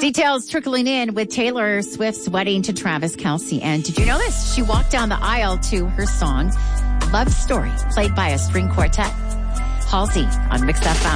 Details trickling in with Taylor Swift's wedding to Travis Kelce. And did you know this? She walked down the aisle to her song, Love Story, played by a string quartet. Halsey on Mix FM.